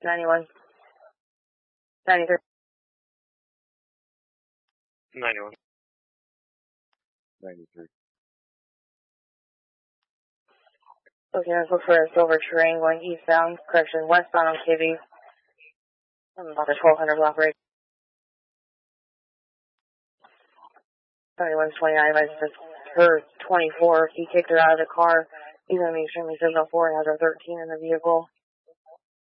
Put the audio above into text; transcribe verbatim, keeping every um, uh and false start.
ninety-one. ninety-three. ninety-one. ninety-three. Okay, let's look for a silver terrain going eastbound, correction, westbound on K V. I'm about the twelve hundred block rate. seventy-one twenty-nine, I just her twenty-four. He kicked her out of the car. He's going to be extremely signal four, has her thirteen in the vehicle.